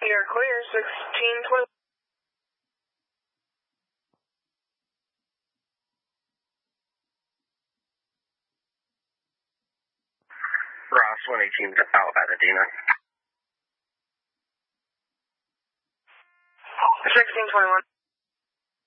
You're clear, 1620. Ross 118 to Pasadena. 1621.